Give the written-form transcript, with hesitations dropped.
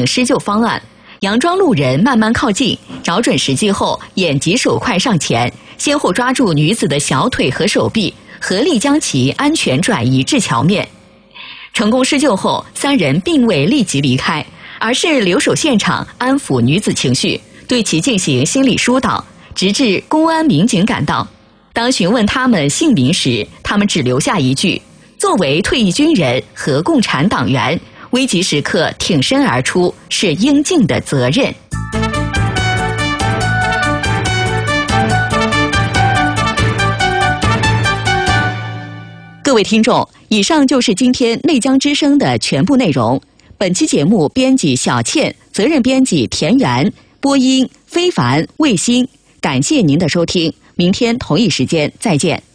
定施救方案。佯装路人慢慢靠近，找准时机后，眼疾手快上前，先后抓住女子的小腿和手臂，合力将其安全转移至桥面。成功施救后，3人并未立即离开，而是留守现场安抚女子情绪，对其进行心理疏导，直至公安民警赶到。当询问他们姓名时，他们只留下一句：作为退役军人和共产党员，危急时刻挺身而出是应尽的责任。各位听众，以上就是今天内江之声的全部内容。本期节目编辑小倩，责任编辑田园，播音非凡、卫星。感谢您的收听，明天同一时间再见。